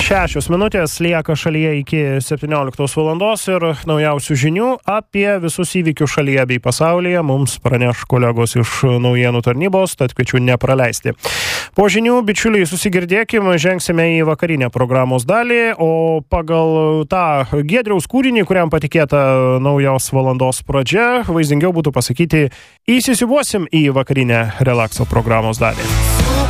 6 minutės lieka šalyje iki 17 valandos ir naujausių žinių apie visus įvykius šalyje bei pasaulyje mums praneš kolegos iš naujienų tarnybos, tad kviečiu nepraleisti. Po žinių, bičiuliai, susigirdėkim, žengsime į vakarinę programos dalį, o pagal tą Giedriaus kūrinį, kuriam patikėta naujos valandos pradžia, vaizdingiau būtų pasakyti, įsisiubuosim į vakarinę relakso programos dalį.